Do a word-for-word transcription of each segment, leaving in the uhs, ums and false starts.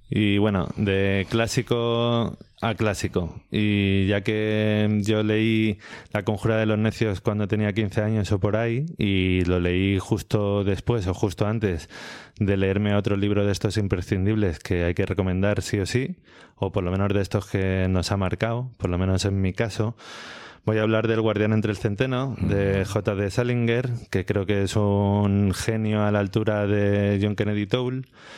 Y bueno, de clásico a clásico. Y ya que yo leí La Conjura de los Necios cuando tenía quince años o por ahí, y lo leí justo después o justo antes de leerme otro libro de estos imprescindibles que hay que recomendar sí o sí, o por lo menos de estos que nos ha marcado, por lo menos en mi caso, voy a hablar del Guardián entre el Centeno, de J D Salinger, que creo que es un genio a la altura de John Kennedy Toole.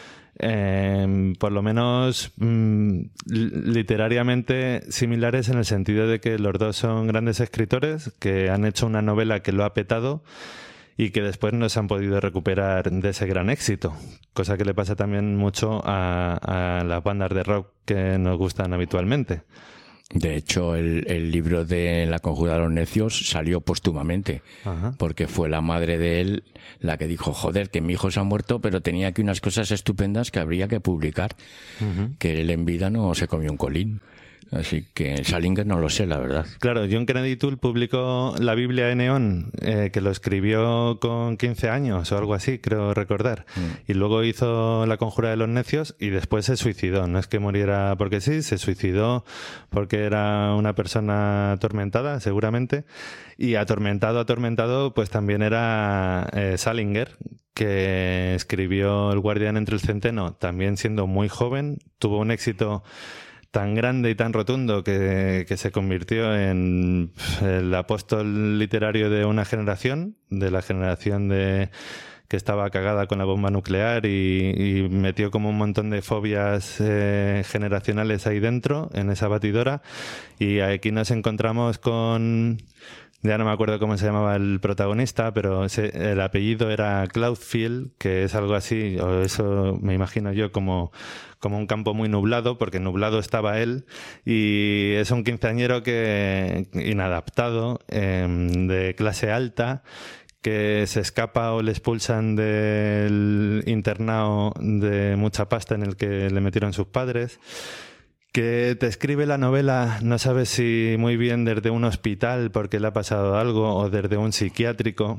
Eh, por lo menos mm, literariamente similares en el sentido de que los dos son grandes escritores que han hecho una novela que lo ha petado y que después no se han podido recuperar de ese gran éxito, cosa que le pasa también mucho a, a las bandas de rock que nos gustan habitualmente. De hecho, el, el libro de La Conjura de los Necios salió póstumamente. Ajá. Porque fue la madre de él la que dijo, joder, que mi hijo se ha muerto, pero tenía aquí unas cosas estupendas que habría que publicar. Uh-huh. Que él en vida no se comió un colín. Así que Salinger no lo sé, la verdad. Claro, John Kennedy Toole publicó la Biblia de Neón, eh, que lo escribió con quince años o algo así, creo recordar. Mm. Y luego hizo La Conjura de los Necios y después se suicidó. No es que muriera porque sí, se suicidó porque era una persona atormentada, seguramente. Y atormentado, atormentado, pues también era eh, Salinger, que escribió El Guardián entre el Centeno, también siendo muy joven. Tuvo un éxito tan grande y tan rotundo que, que se convirtió en el apóstol literario de una generación, de la generación de que estaba cagada con la bomba nuclear y, y metió como un montón de fobias eh, generacionales ahí dentro, en esa batidora. Y aquí nos encontramos con... Ya no me acuerdo cómo se llamaba el protagonista, pero ese, el apellido era Cloudfield, que es algo así, o eso me imagino yo como, como un campo muy nublado, porque nublado estaba él, y es un quinceañero que inadaptado, eh, de clase alta, que se escapa o le expulsan del internado de mucha pasta en el que le metieron sus padres, que te escribe la novela, no sabes si muy bien desde un hospital porque le ha pasado algo o desde un psiquiátrico.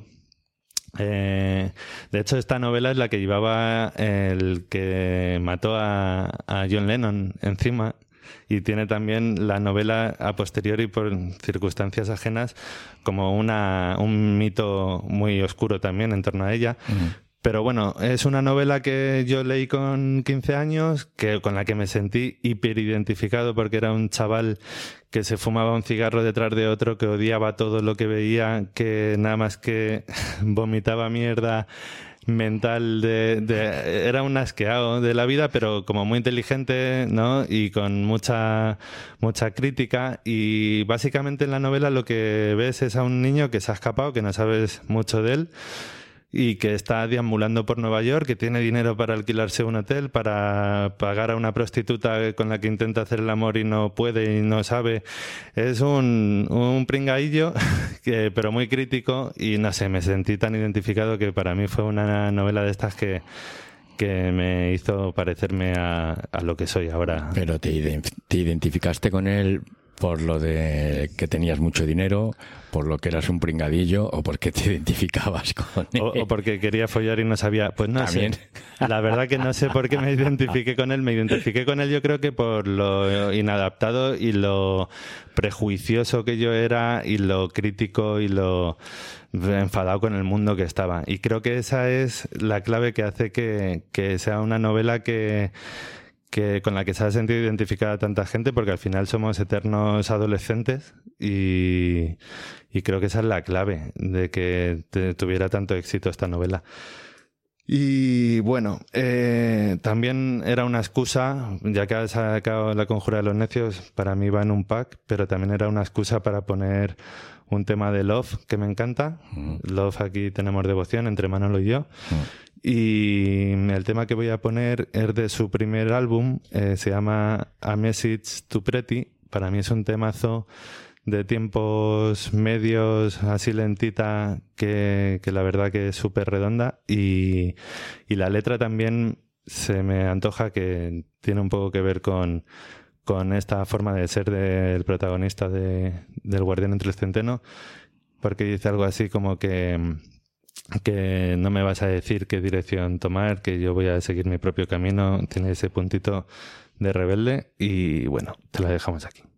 Eh, de hecho, esta novela es la que llevaba el que mató a, a John Lennon encima, y tiene también la novela a posteriori por circunstancias ajenas como una, un mito muy oscuro también en torno a ella. Uh-huh. Pero bueno, es una novela que yo leí con quince años, que, con la que me sentí hiperidentificado porque era un chaval que se fumaba un cigarro detrás de otro, que odiaba todo lo que veía, que nada más que vomitaba mierda mental de, de era un asqueado de la vida, pero como muy inteligente, ¿no? Y con mucha mucha crítica. Y básicamente en la novela lo que ves es a un niño que se ha escapado, que no sabes mucho de él, y que está deambulando por Nueva York, que tiene dinero para alquilarse un hotel, para pagar a una prostituta con la que intenta hacer el amor y no puede y no sabe. Es un, un pringaillo, que, pero muy crítico, y no sé, me sentí tan identificado que para mí fue una novela de estas que, que me hizo parecerme a, a lo que soy ahora. Pero te, ident- te identificaste con él por lo de que tenías mucho dinero, por lo que eras un pringadillo, o porque te identificabas con él. O, o porque quería follar y no sabía. Pues no También. sé. La verdad que no sé por qué me identifiqué con él. Me identifiqué con él yo creo que por lo inadaptado y lo prejuicioso que yo era y lo crítico y lo enfadado con el mundo que estaba. Y creo que esa es la clave que hace que, que sea una novela que... que con la que se ha sentido identificada tanta gente, porque al final somos eternos adolescentes y, y creo que esa es la clave de que te, tuviera tanto éxito esta novela. Y bueno, eh, también era una excusa, ya que ha sacado La Conjura de los Necios, para mí va en un pack, pero también era una excusa para poner un tema de Love que me encanta. Mm. Love, aquí tenemos devoción entre Manolo y yo. Mm. Y el tema que voy a poner es de su primer álbum, eh, se llama A Message to Pretty. Para mí es un temazo de tiempos medios, así lentita, que, que la verdad que es súper redonda. Y, y la letra también se me antoja que tiene un poco que ver con, con esta forma de ser del protagonista de, del Guardián entre el Centeno, porque dice algo así como que... que no me vas a decir qué dirección tomar, que yo voy a seguir mi propio camino. Tiene ese puntito de rebelde y bueno, te la dejamos aquí.